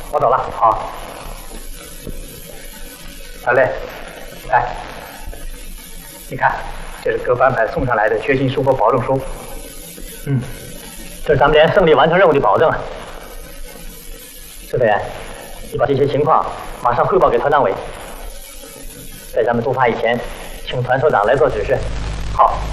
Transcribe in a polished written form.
我走了。好。小磊，来，你看，这是各班派送上来的决心书和保证书。这是咱们连胜利完成任务的保证。石队员，你把这些情况马上汇报给团党委，在咱们出发以前，请团所长来做指示。好。